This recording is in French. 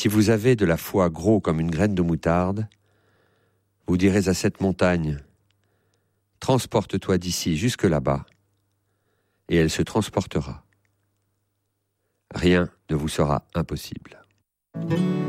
si vous avez de la foi gros comme une graine de moutarde, vous direz à cette montagne, transporte-toi d'ici jusque là-bas, et elle se transportera. Rien ne vous sera impossible.